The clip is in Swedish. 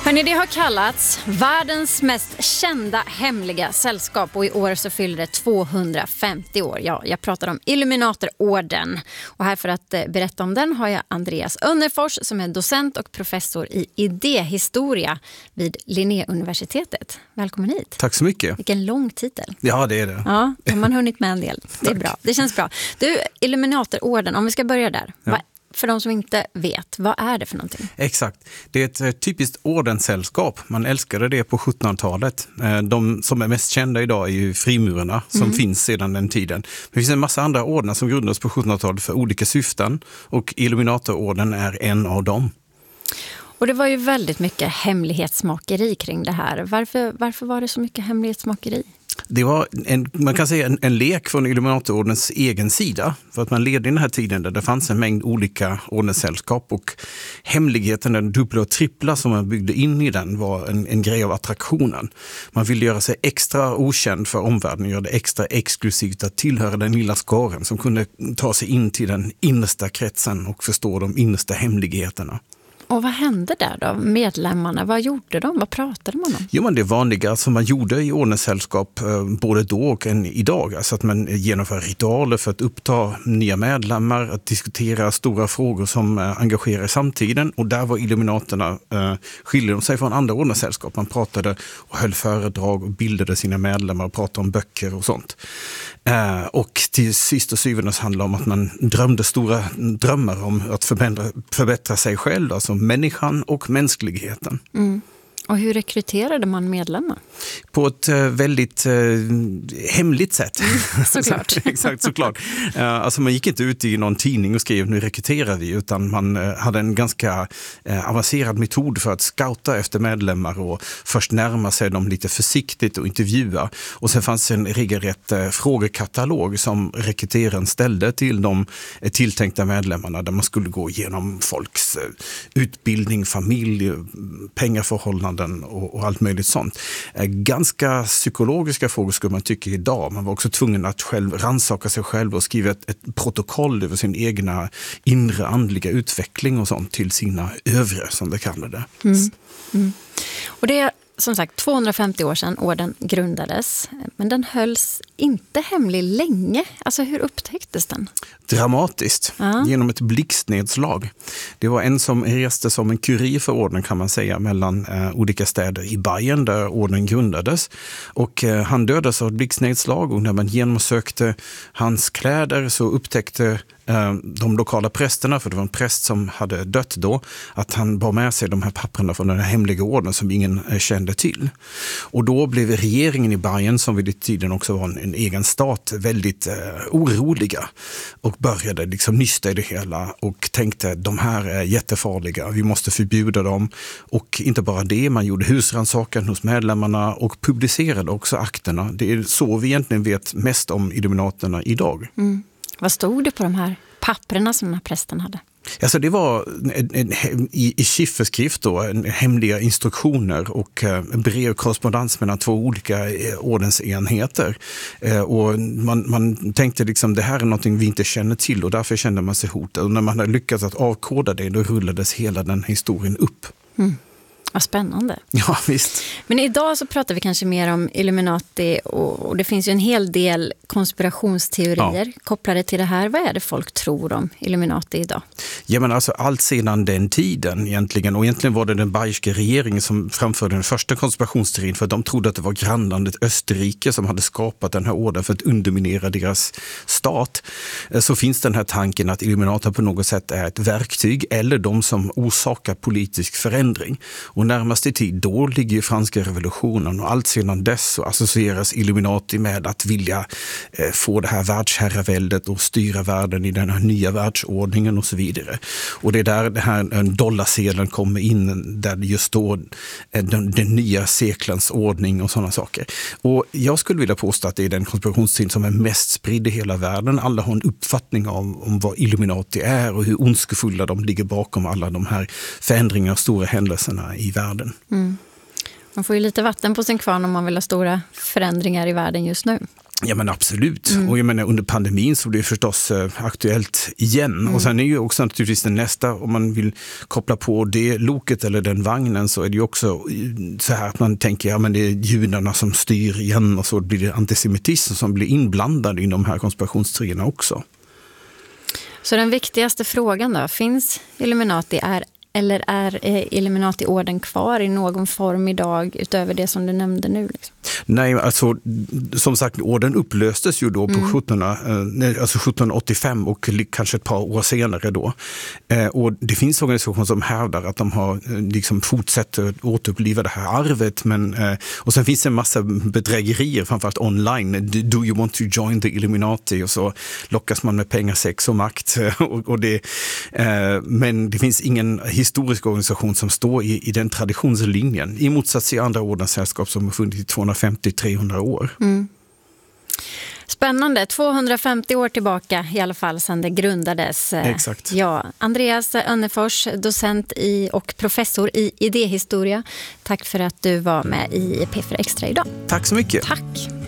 Hörrni, det har kallats världens mest kända hemliga sällskap och i år så fyller det 250 år. Ja, jag pratar om Illuminatororden. Och här för att berätta om den har jag Andreas Önnerfors som är docent och professor i idéhistoria vid Linnéuniversitetet. Välkommen hit. Tack så mycket. Vilken lång titel. Ja, det är det. Ja, man har hunnit med en del. Det är bra. Det känns bra. Du, Illuminatororden, om vi ska börja där. Ja. För de som inte vet, vad är det för någonting? Exakt. Det är ett typiskt ordenssällskap. Man älskade det på 1700-talet. De som är mest kända idag är ju frimurarna som finns sedan den tiden. Det finns en massa andra ordnar som grundades på 1700-talet för olika syften. Och Illuminatororden är en av dem. Och det var ju väldigt mycket hemlighetsmakeri kring det här. Varför var det så mycket hemlighetsmakeri? Det var man kan säga en lek från Illuminatorordens egen sida. För att man levde i den här tiden där det fanns en mängd olika ordenssällskap. Och hemligheten, den dubbla och trippla som man byggde in i den var en grej av attraktionen. Man ville göra sig extra okänd för omvärlden. Göra det extra exklusivt att tillhöra den lilla skaren som kunde ta sig in till den innersta kretsen och förstå de innersta hemligheterna. Och vad hände där då? Medlemmarna, vad gjorde de? Vad pratade man om? Jo, men det vanliga som man gjorde i ordenssällskap både då och än idag. Alltså att man genomför ritualer för att uppta nya medlemmar, att diskutera stora frågor som engagerar samtiden. Och där var Illuminaterna skiljer de sig från andra ordenssällskap. Man pratade och höll föredrag och bildade sina medlemmar och pratade om böcker och sånt. Och till sist och syvende handlade om att man drömde stora drömmar om att förbättra sig själv, alltså människan och mänskligheten. Mm. Och hur rekryterade man medlemmar? På ett väldigt hemligt sätt. Såklart. Exakt, såklart. Alltså man gick inte ut i någon tidning och skrev nu rekryterar vi, utan man hade en ganska avancerad metod för att scouta efter medlemmar och först närma sig dem lite försiktigt och intervjua. Och sen fanns en regelrätt frågekatalog som rekryteraren ställde till de tilltänkta medlemmarna där man skulle gå igenom folks utbildning, familj, pengaförhållanden och allt möjligt sånt. Ganska psykologiska frågor skulle man tycka idag. Man var också tvungen att själv rannsaka sig själv och skriva ett protokoll över sin egna inre andliga utveckling och sånt till sina övre, som det kallade. Och det är som sagt 250 år sedan orden grundades, men den hölls inte hemlig länge. Alltså hur upptäcktes den? Dramatiskt, genom ett blixtnedslag. Det var en som reste som en kurir för orden kan man säga mellan olika städer i Bayern där orden grundades. Och han dödades av ett blixtnedslag och när man genomsökte hans kläder så upptäckte de lokala prästerna, för det var en präst som hade dött då, att han bar med sig de här papperna från den här hemliga orden som ingen kände till. Och då blev regeringen i Bayern, som vid den tiden också var en egen stat, väldigt oroliga och började liksom nysta i det hela och tänkte de här är jättefarliga, vi måste förbjuda dem. Och inte bara det, man gjorde husrannsakan hos medlemmarna och publicerade också akterna. Det är så vi egentligen vet mest om Illuminaterna idag. Vad stod det på de här papperna som den här prästen hade? Alltså det var i skifferskrift då, hemliga instruktioner och brevkorrespondens mellan två olika ordensenheter. Och man tänkte liksom det här är någonting vi inte känner till och därför kände man sig hotad. Och när man hade lyckats att avkoda det då rullades hela den historien upp. Vad spännande. Ja, visst. Men idag så pratar vi kanske mer om Illuminati och det finns ju en hel del konspirationsteorier kopplade till det här. Vad är det folk tror om Illuminati idag? Ja, men alltså allt sedan den tiden egentligen. Och egentligen var det den bayerska regeringen som framförde den första konspirationsteorin för att de trodde att det var grannlandet Österrike som hade skapat den här orden för att underminera deras stat. Så finns den här tanken att Illuminati på något sätt är ett verktyg eller de som orsakar politisk förändring. Och närmast i tid då ligger ju franska revolutionen och allt sedan dess så associeras Illuminati med att vilja få det här världsherraväldet och styra världen i den här nya världsordningen och så vidare. Och det är där den här dollarsedeln kommer in där det just står den nya seklens ordning och sådana saker. Och jag skulle vilja påstå att det är den konspirationsteorin som är mest spridd i hela världen. Alla har en uppfattning om vad Illuminati är och hur ondskefulla de ligger bakom alla de här förändringarna och stora händelserna i världen. Man får ju lite vatten på sin kvarn om man vill ha stora förändringar i världen just nu. Ja men absolut. Och jag menar, under pandemin så blir det förstås aktuellt igen. Och sen är ju också naturligtvis den nästa, om man vill koppla på det loket eller den vagnen, så är det ju också så här att man tänker, ja men det är judarna som styr igen, och så blir det antisemitism som blir inblandad i de här konspirationsteorierna också. Så den viktigaste frågan då, finns Illuminati eller är Illuminati-orden kvar i någon form idag utöver det som du nämnde nu? Liksom? Nej, alltså som sagt, orden upplöstes ju då på 1785 och kanske ett par år senare då. Och det finns organisationer som hävdar att de har liksom fortsätter återuppliva det här arvet, men och sen finns det en massa bedrägerier, framförallt online. Do you want to join the Illuminati? Och så lockas man med pengar, sex och makt. Men det finns ingen historisk organisation som står i den traditionslinjen, i motsats till andra ordenssällskap som har funnits i 250-300 år. Spännande, 250 år tillbaka i alla fall sedan det grundades. Exakt. Ja, Andreas Önnefors, docent och professor i idéhistoria. Tack för att du var med i P4 Extra idag. Tack så mycket. Tack.